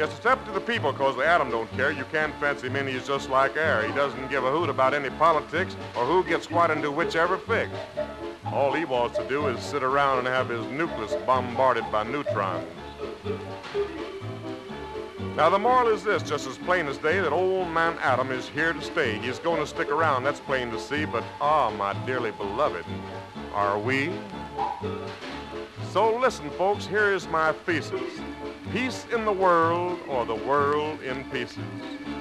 Yes, it's up to the people, 'cause the atom don't care. You can't fancy him in, he's just like air. He doesn't give a hoot about any politics or who gets what into whichever fix. All he wants to do is sit around and have his nucleus bombarded by neutrons. Now, the moral is this, just as plain as day, that old man Atom is here to stay. He's going to stick around, that's plain to see, but, my dearly beloved, are we? So listen, folks, here is my thesis. Peace in the world, or the world in pieces.